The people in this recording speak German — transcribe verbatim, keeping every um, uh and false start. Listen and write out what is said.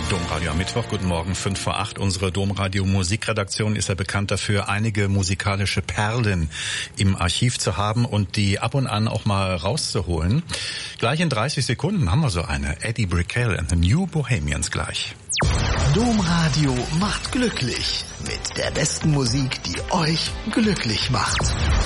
Domradio am Mittwoch, guten Morgen, fünf vor acht. Unsere Domradio Musikredaktion ist ja bekannt dafür, einige musikalische Perlen im Archiv zu haben und die ab und an auch mal rauszuholen. Gleich in dreißig Sekunden haben wir so eine. Eddie Brickell and the New Bohemians gleich. Domradio macht glücklich mit der besten Musik, die euch glücklich macht.